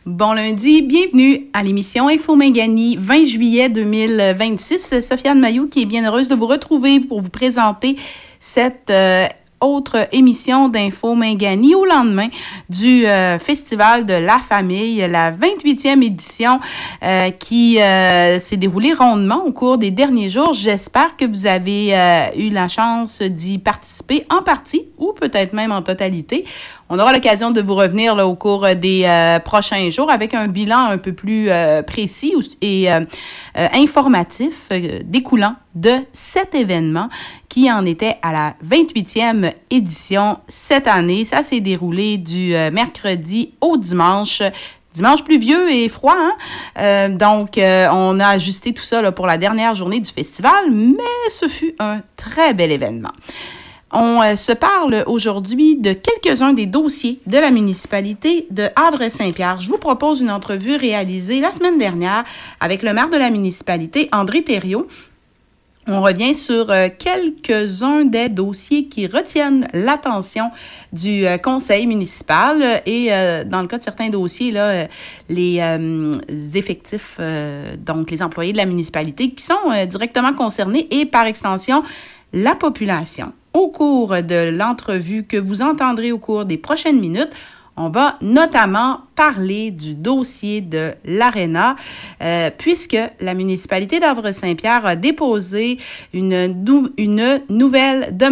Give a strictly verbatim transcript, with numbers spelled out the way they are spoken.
Bon lundi, bienvenue à l'émission Info Mingani, vingt juillet deux mille vingt-six. Sofiane Mailloux qui est bien heureuse de vous retrouver pour vous présenter cette euh, autre émission d'Info Mingani au lendemain du euh, Festival de la Famille, la vingt-huitième édition euh, qui euh, s'est déroulée rondement au cours des derniers jours. J'espère que vous avez euh, eu la chance d'y participer en partie ou peut-être même en totalité. On aura l'occasion de vous revenir là, au cours des euh, prochains jours avec un bilan un peu plus euh, précis et euh, euh, informatif euh, découlant de cet événement qui en était à la vingt-huitième édition cette année. Ça s'est déroulé du euh, mercredi au dimanche. Dimanche pluvieux et froid, hein? Euh, donc, euh, on a ajusté tout ça là, pour la dernière journée du festival, mais ce fut un très bel événement. On euh, se parle aujourd'hui de quelques-uns des dossiers de la municipalité de Havre-Saint-Pierre. Je vous propose une entrevue réalisée la semaine dernière avec le maire de la municipalité, André Thériault. On revient sur euh, quelques-uns des dossiers qui retiennent l'attention du euh, conseil municipal et euh, dans le cas de certains dossiers, là, euh, les euh, effectifs, euh, donc les employés de la municipalité qui sont euh, directement concernés et par extension, la population. Au cours de l'entrevue que vous entendrez au cours des prochaines minutes, on va notamment parler du dossier de l'Arena, euh, puisque la municipalité d'Havre-Saint-Pierre a déposé une, nou- une nouvelle demande